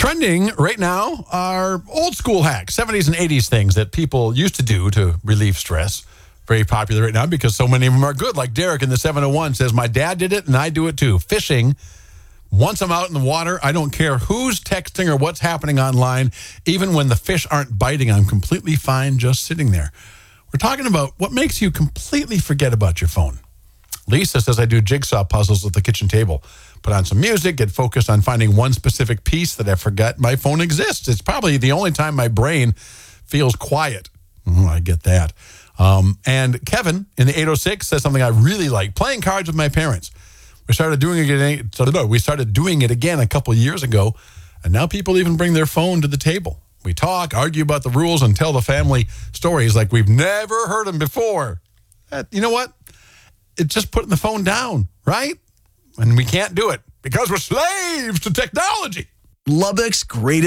Trending right now are old school hacks, 70s and 80s things that people used to do to relieve stress. Very popular right now because so many of them are good. Like Derek in the 701 says, my dad did it and I do it too. Fishing. Once I'm out in the water, I don't care who's texting or what's happening online. Even when the fish aren't biting, I'm completely fine just sitting there. We're talking about what makes you completely forget about your phone. Lisa says, I do jigsaw puzzles at the kitchen table. Put on some music, get focused on finding one specific piece that I forgot my phone exists. It's probably the only time my brain feels quiet. I get that. And Kevin in the 806 says something I really like, playing cards with my parents. We started doing it again a couple years ago, and now people even bring their phone to the table. We talk, argue about the rules, and tell the family stories like we've never heard them before. You know what? It's just putting the phone down, right? And we can't do it because we're slaves to technology. Lubbock's greatest